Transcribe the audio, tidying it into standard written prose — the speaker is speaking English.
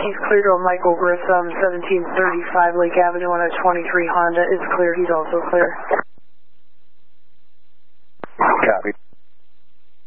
he's cleared on Michael Grissom, 1735 Lake Avenue on a 23 Honda is cleared. He's also clear. Copy.